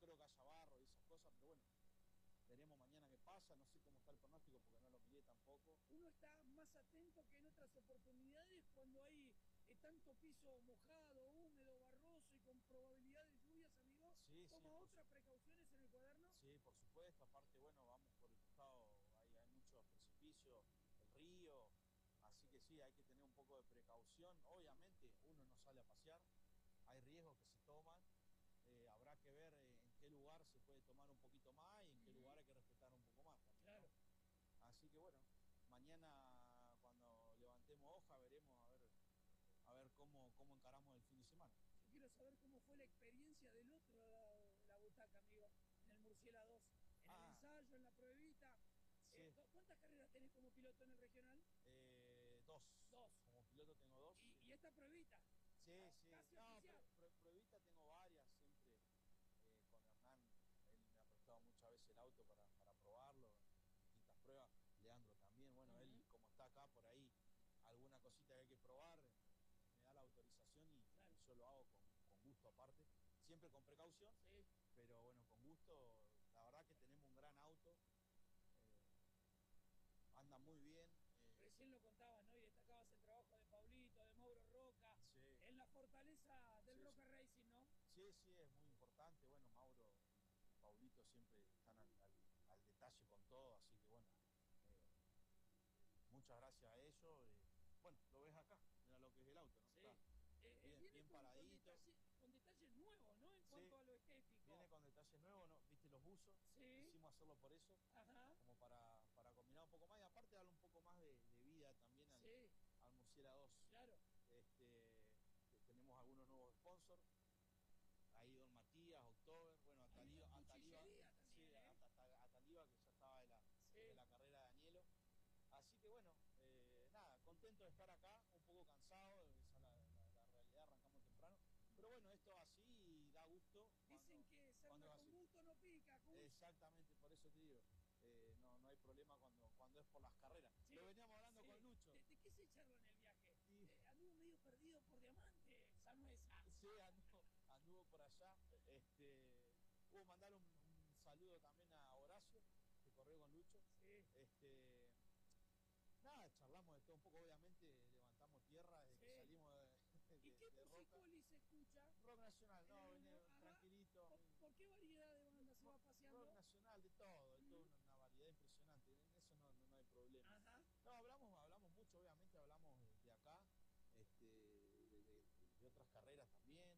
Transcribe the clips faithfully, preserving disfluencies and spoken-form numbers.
creo que haya barro y esas cosas, pero bueno, veremos mañana qué pasa, no sé cómo está el pronóstico porque no lo miré tampoco. Uno está más atento que en otras oportunidades cuando hay eh, tanto piso mojado, húmedo, barroso y con probabilidad de lluvias, amigo. Sí, ¿Toma sí, otras precauciones en el cuaderno? Sí, por supuesto, aparte, bueno, vamos por el costado, hay, hay muchos precipicios, el río, así que sí, hay que tener un poco de precaución. Obviamente uno no sale a pasear, hay riesgos que se toman, eh, habrá que ver en qué lugar se puede tomar un poquito más y en qué lugar hay que respetar un poco más también, Claro. ¿no? Así que bueno, mañana cuando levantemos hoja veremos a ver, a ver cómo, cómo encaramos el fin de semana. Yo quiero saber cómo fue la experiencia del otro lado de la butaca, amigo, en el Murciélago dos, en ah. el ensayo, en la pruebita. Sí. Eh, ¿Cuántas carreras tenés como piloto en el regional? Eh, dos. Dos. Como piloto tengo dos. ¿Y, y esta pruebita? Sí, sí. Casi no, oficial. Pr pr pruebita tengo varias, siempre eh, con Hernán. Él me ha prestado muchas veces el auto para, para probarlo, en distintas pruebas. Leandro también, bueno, uh -huh. él como está acá por ahí, alguna cosita que hay que probar, me da la autorización y, claro. y yo lo hago con, con gusto aparte. Siempre con precaución, sí. pero bueno, con gusto. La verdad que tenemos un gran auto. Eh, anda muy bien. Eh. Recién lo contabas, ¿no? Y destacabas el trabajo de Paulito, de Mauro Roca, sí. en la fortaleza del sí, Roca sí. Racing, ¿no? Sí, sí, es muy importante. Bueno, Mauro y Paulito siempre están al, al, al detalle con todo, así que bueno, eh, muchas gracias a ellos. Eh, bueno, lo ves acá, mira lo que es el auto, ¿no? Sí. Está Eh, bien, viene bien con, paradito. Con, detalle, con detalles nuevos, ¿no? En cuanto sí, a lo estético. Viene con detalles nuevos, ¿no? ¿Viste los buzos? Sí. Quisimos hacerlo por eso. Ajá. Como para, para combinar un poco más y aparte darle un poco más de, de vida también al, sí. al Murciélago dos. Claro. Este, tenemos algunos nuevos sponsors. Ahí Don Matías, October, bueno, Ataliba, Ataliba, también, sí, ¿eh? Ataliba que ya estaba de la, sí. de la carrera de Danielo. Así que bueno, eh, nada, contento de estar acá, un poco cansado, esa es la, la, la realidad, arrancamos temprano. Pero bueno, esto así da gusto. Dicen cuando, que serna con gusto no pica. ¿Cómo? Exactamente, por eso te digo. Eh, no, no hay problema cuando, cuando es por las carreras. Sí, lo veníamos hablando sí. con Lucho. ¿De, de qué se echaron en el viaje? Y... Eh, anduvo medio perdido por Diamante, Sanuesa. Sí, anduvo, anduvo por allá. Este, hubo mandar un, un saludo también a Horacio, que corrió con Lucho. Sí. Este, nada, charlamos de todo un poco, obviamente levantamos tierra desde sí. que salimos de, de ¿Y qué de musicoli se escucha? Rock nacional, no, eh, venía ajá. tranquilito. ¿Por, ¿Por qué variedad de bandas se va paseando? Rock nacional, de todo, de mm. todo, una, una variedad impresionante, en eso no, no, no hay problema. Ajá. No, hablamos, hablamos mucho, obviamente hablamos de, de acá, este, de, de, de otras carreras también.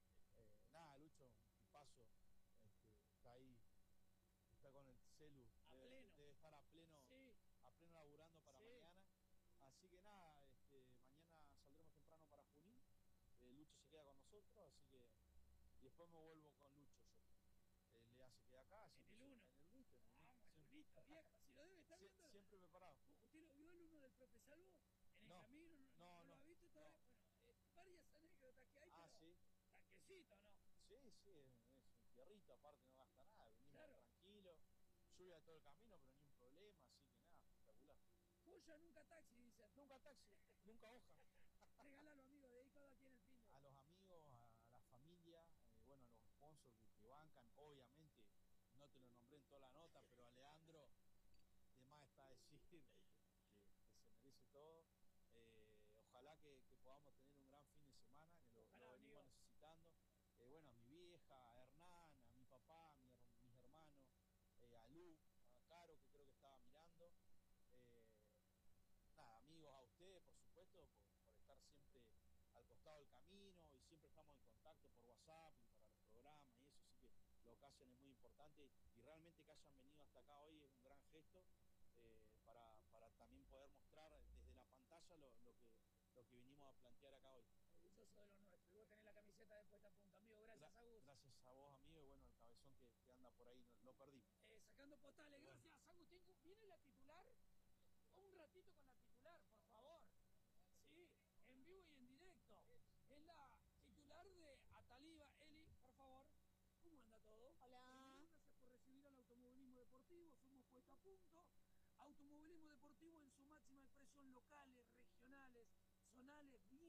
Eh, nada, Lucho, un paso, este, está ahí, está con el celu, a debe, pleno. debe estar a pleno, sí. a pleno laburando para sí. mañana. Así que nada, este, mañana saldremos temprano para Junín. Eh, Lucho se queda con nosotros, así que y después me vuelvo con Lucho yo. Eh, Lea se queda acá, así en que el yo, uno. En el unito, en el Vamos, el unito, viejo, si lo debe estar Sie viendo. Siempre preparado. ¿Usted lo vio el uno del profe Salvo? En el no, camino, no, no, no, no lo ha visto todavía. No. Bueno, eh, varias anécdotas que hay, ah, pero sí. tanquecito, ¿no? Sí, sí, es, es un fierrito, aparte no gasta nada, venimos claro. tranquilos, lluvia de todo el camino, pero ni un problema, así que nada, espectacular. Joya, nunca taxi, dicen. Nunca taxi, nunca hoja. Regálalo, amigo, dedicado aquí en el fin de... A los amigos, a, a la familia, eh, bueno, a los sponsors que, que bancan, obviamente, no te lo nombré en toda la nota, pero a Leandro, de más está decir que, que se merece todo. Eh, ojalá que, que podamos tener un gran fin de semana, que lo, ojalá, lo venimos amigo. necesitando. Eh, bueno, a mi vieja, a Hernán, a mi papá, a mi, mis hermanos, eh, a Lu, a Caro, que creo que estaba mirando. Eh, nada, amigos a ustedes, por supuesto, por, por estar siempre al costado del camino y siempre estamos en contacto por WhatsApp y para los programas y eso, así que lo que hacen es muy importante y realmente que hayan venido hasta acá hoy es un gran gesto eh, para, para también poder mostrar desde la pantalla lo, lo, que, lo que vinimos a plantear acá hoy. Orgulloso de lo nuestro. Y vos tenés la camiseta de Puesta a Punto, amigo. Gracias, Gra Agus. Gracias a vos, amigo, y bueno, el cabezón que, que anda por ahí, no, lo perdimos. Eh, sacando postales, bueno. Gracias, Agustín. ¿Viene la titular? Un ratito con la titular, por favor. Sí, en vivo y en directo. Es la titular de Ataliba, Eli, por favor. ¿Cómo anda todo? Hola. Primero, gracias por recibir al automovilismo deportivo. Somos Puesta a Punto. Automovilismo deportivo en su máxima expresión, locales, regionales, zonales, bien.